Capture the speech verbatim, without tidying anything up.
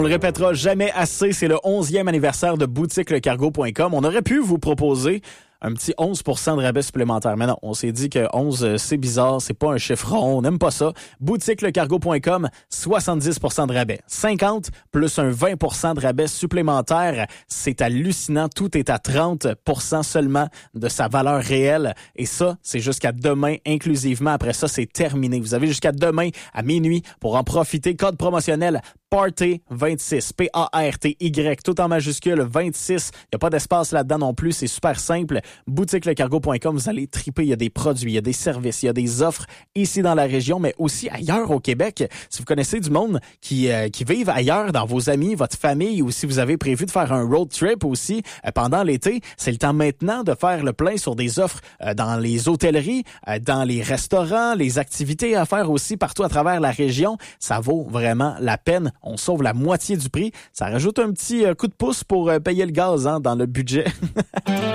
On le répétera jamais assez, c'est le onzième anniversaire de boutique le cargo point com. On aurait pu vous proposer un petit onze pour cent de rabais supplémentaire. Mais non, on s'est dit que onze, euh, c'est bizarre, c'est pas un chiffre rond, on n'aime pas ça. boutique le cargo point com, soixante-dix pour cent de rabais. cinquante plus un vingt pour cent de rabais supplémentaire. C'est hallucinant, tout est à trente pour cent seulement de sa valeur réelle. Et ça, c'est jusqu'à demain inclusivement. Après ça, c'est terminé. Vous avez jusqu'à demain à minuit pour en profiter. Code promotionnel Party vingt-six, P A R T Y, tout en majuscule, vingt-six. Il n'y a pas d'espace là-dedans non plus, c'est super simple. boutique le cargo point com, vous allez triper. Il y a des produits, il y a des services, il y a des offres ici dans la région, mais aussi ailleurs au Québec. Si vous connaissez du monde qui, euh, qui vivent ailleurs, dans vos amis, votre famille, ou si vous avez prévu de faire un road trip aussi euh, pendant l'été, c'est le temps maintenant de faire le plein sur des offres euh, dans les hôtelleries, euh, dans les restaurants, les activités à faire aussi partout à travers la région. Ça vaut vraiment la peine. On sauve la moitié du prix. Ça rajoute un petit euh, coup de pouce pour euh, payer le gaz hein, dans le budget.